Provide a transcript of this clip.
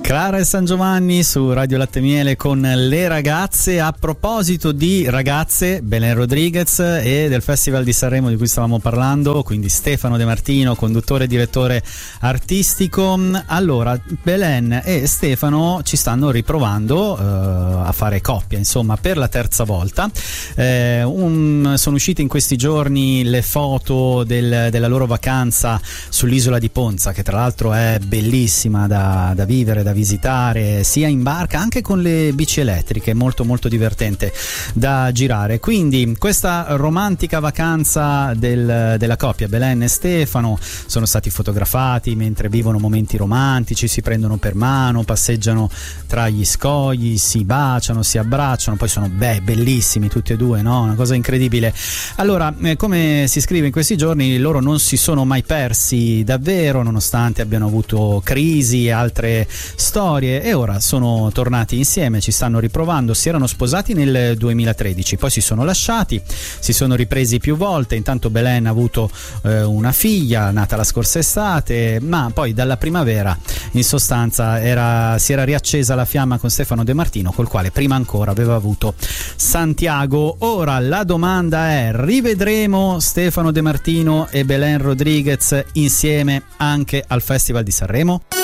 Clara e San Giovanni su Radio Latte Miele con le ragazze. A proposito di ragazze, Belen Rodriguez e del Festival di Sanremo di cui stavamo parlando, quindi Stefano De Martino, conduttore e direttore artistico. Allora, Belen e Stefano ci stanno riprovando a fare coppia, insomma, per la terza volta. Sono uscite in questi giorni le foto della loro vacanza sull'isola di Ponza, che tra l'altro è bellissima da vivere, da visitare, sia in barca anche con le bici elettriche, molto molto divertente da girare. Quindi questa romantica vacanza della coppia Belen e Stefano sono stati fotografati mentre vivono momenti romantici, si prendono per mano, passeggiano tra gli scogli, si baciano, si abbracciano, poi sono bellissimi tutti e due, no? Una cosa incredibile. Allora, come si scrive in questi giorni, loro non si sono mai persi davvero, nonostante abbiano avuto crisi e altre storie, e ora sono tornati insieme, ci stanno riprovando. Si erano sposati nel 2013, poi si sono lasciati, si sono ripresi più volte. Intanto Belen ha avuto una figlia nata la scorsa estate, ma poi dalla primavera in sostanza si era riaccesa la fiamma con Stefano De Martino, col quale prima ancora aveva avuto Santiago. Ora la domanda è: rivedremo Stefano De Martino e Belen Rodriguez insieme anche al Festival di Sanremo?